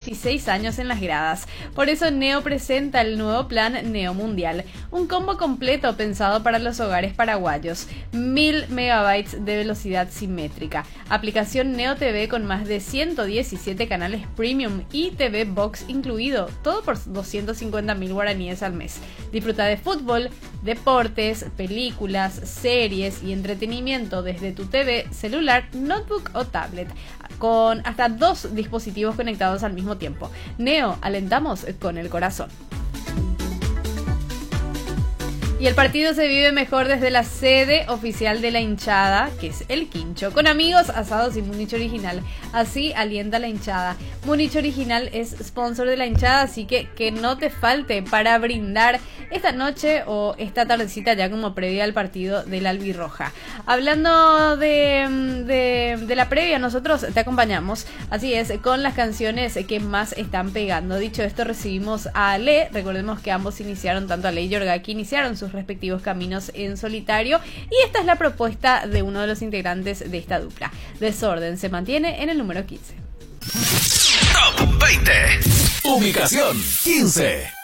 26 años en las gradas. Por eso Neo presenta el nuevo plan Neo Mundial, un combo completo pensado para los hogares paraguayos. 1000 megabytes de velocidad simétrica, aplicación Neo TV con más de 117 canales premium y TV Box incluido, todo por 250.000 guaraníes al mes. Disfruta de fútbol, deportes, películas, series y entretenimiento desde tu TV, celular, notebook o tablet, con hasta 2 dispositivos conectados al mismo tiempo. Neo, alentamos con el corazón. Y el partido se vive mejor desde la sede oficial de la hinchada, que es el Quincho, con amigos, asados y Múnich Original. Así alienta la hinchada. Múnich Original es sponsor de la hinchada, así que no te falte para brindar esta noche o esta tardecita ya como previa al partido del Albirroja. Hablando de la previa, nosotros te acompañamos, así es, con las canciones que más están pegando. Dicho esto, recibimos a Ale. Recordemos que ambos iniciaron, tanto Ale y Yorgaki iniciaron sus respectivos caminos en solitario, y esta es la propuesta de uno de los integrantes de esta dupla. Desorden se mantiene en el número 15. Top 20. Ubicación 15.